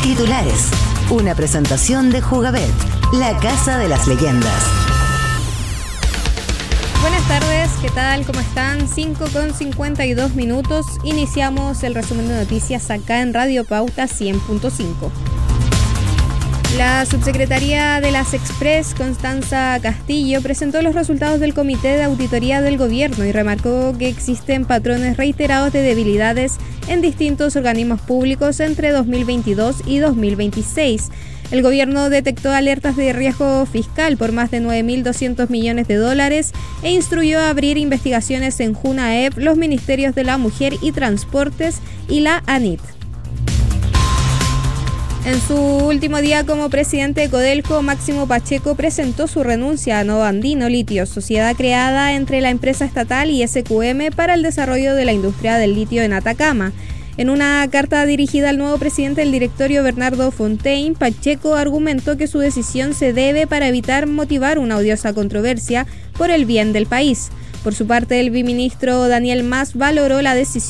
Titulares. Una presentación de Jugabet, la casa de las leyendas. Buenas tardes, ¿qué tal? ¿Cómo están? 5:52. Iniciamos el resumen de noticias acá en Radio Pauta 100.5. La subsecretaria de las Express, Constanza Castillo, presentó los resultados del Comité de Auditoría del Gobierno y remarcó que existen patrones reiterados de debilidades en distintos organismos públicos entre 2022 y 2026. El gobierno detectó alertas de riesgo fiscal por más de $9.200 millones e instruyó a abrir investigaciones en JUNAEP, los Ministerios de la Mujer y Transportes y la ANIT. En su último día como presidente de Codelco, Máximo Pacheco presentó su renuncia a Nova Andino Litio, sociedad creada entre la empresa estatal y SQM para el desarrollo de la industria del litio en Atacama. En una carta dirigida al nuevo presidente del directorio, Bernardo Fontaine, Pacheco argumentó que su decisión se debe para evitar motivar una odiosa controversia por el bien del país. Por su parte, el viceministro Daniel Mas valoró la decisión